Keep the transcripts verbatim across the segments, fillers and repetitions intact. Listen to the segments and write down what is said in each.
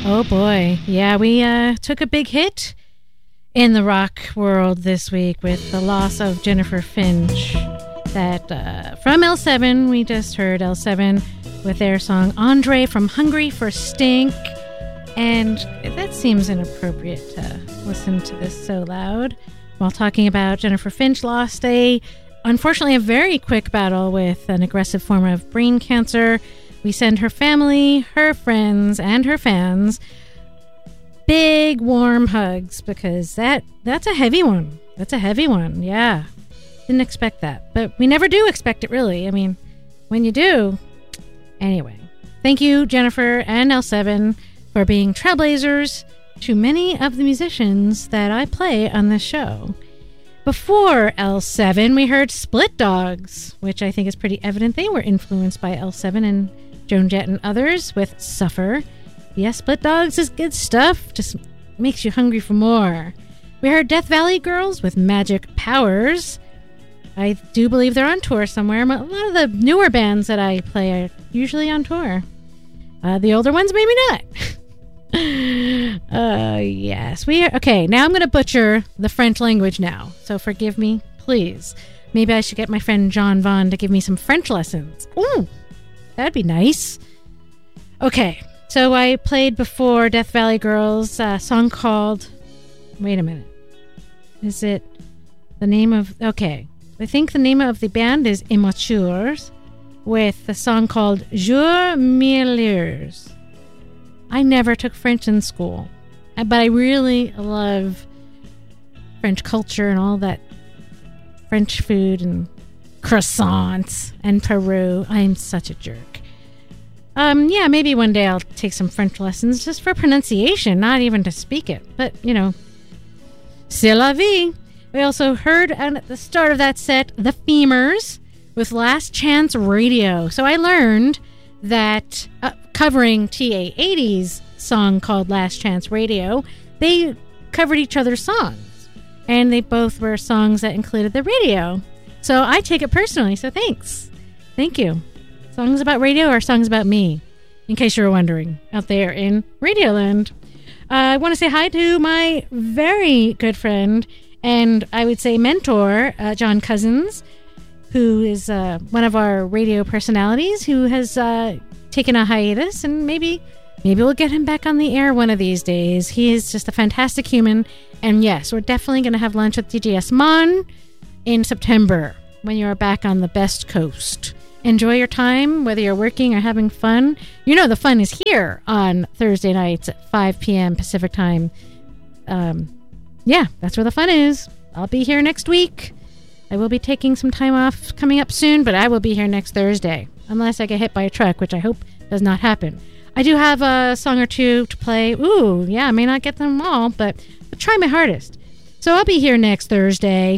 Oh boy. Yeah, we uh, took a big hit in the rock world this week with the loss of Jennifer Finch. That uh, from L seven, we just heard L seven with their song Andre from Hungry for Stink. And that seems inappropriate to listen to this so loud while talking about Jennifer Finch lost a, unfortunately, a very quick battle with an aggressive form of brain cancer. We send her family, her friends, and her fans big, warm hugs because that that's a heavy one. That's a heavy one, yeah. Didn't expect that. But we never do expect it, really. I mean, when you do. Anyway, thank you, Jennifer and L seven, for being trailblazers to many of the musicians that I play on this show. Before L seven, we heard Split Dogs, which I think is pretty evident they were influenced by L seven and Joan Jett and others with Suffer. Yes, Split Dogs is good stuff. Just makes you hungry for more. We heard Death Valley Girls with Magic Powers. I do believe they're on tour somewhere. A lot of the newer bands that I play are usually on tour. Uh, the older ones, maybe not. uh, yes, we are. Okay, now I'm going to butcher the French language now. So forgive me, please. Maybe I should get my friend John Vaughn to give me some French lessons. Ooh. That'd be nice. Okay, so I played before Death Valley Girls a song called... Wait a minute. Is it the name of... Okay, I think the name of the band is Immatures with a song called Jour Mille. I never took French in school, but I really love French culture and all that French food and croissants and Peru. I'm such a jerk. Um, yeah, maybe one day I'll take some French lessons just for pronunciation, not even to speak it. But, you know, c'est la vie. We also heard at the start of that set, The Femurs with Last Chance Radio. So I learned that uh, covering T A eighty's song called Last Chance Radio, they covered each other's songs. And they both were songs that included the radio. So I take it personally, so thanks. Thank you. Songs about radio or songs about me, in case you were wondering, out there in Radioland. Uh, I want to say hi to my very good friend and I would say mentor, uh, John Cousins, who is uh, one of our radio personalities who has uh, taken a hiatus, and maybe maybe we'll get him back on the air one of these days. He is just a fantastic human, and yes, we're definitely going to have lunch with D J S Mon in September, when you're back on the best coast. Enjoy your time, whether you're working or having fun. You know the fun is here on Thursday nights at five p.m. Pacific time. Um, yeah, that's where the fun is. I'll be here next week. I will be taking some time off coming up soon, but I will be here next Thursday, unless I get hit by a truck, which I hope does not happen. I do have a song or two to play. Ooh, yeah, I may not get them all, but I'll try my hardest. So I'll be here next Thursday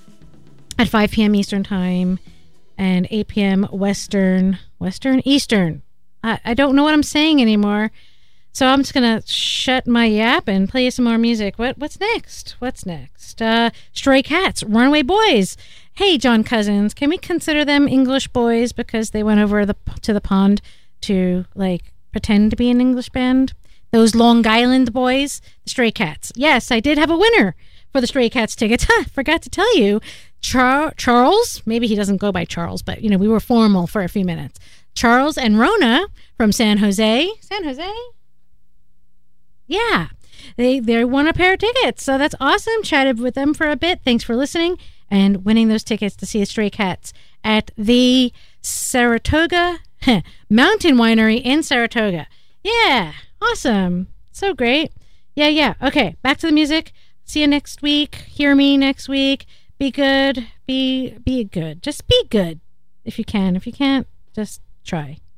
at five p.m. Eastern Time and eight p.m. Western, Western, Eastern. I, I don't know what I'm saying anymore. So I'm just going to shut my yap and play you some more music. What What's next? What's next? Uh, Stray Cats, Runaway Boys. Hey, John Cousins, can we consider them English boys because they went over the to the pond to, like, pretend to be an English band? Those Long Island boys, the Stray Cats. Yes, I did have a winner for the Stray Cats tickets. Huh, forgot to tell you. Char- Charles, maybe he doesn't go by Charles, but, you know, we were formal for a few minutes. Charles and Rona from San Jose. San Jose? Yeah. They, they won a pair of tickets, so that's awesome. Chatted with them for a bit. Thanks for listening and winning those tickets to see the Stray Cats at the Saratoga Mountain Winery in Saratoga. Yeah, awesome. So great. Yeah, yeah. Okay, back to the music. See you next week. Hear me next week. Be good. Be be good. Just be good if you can. If you can't, just try.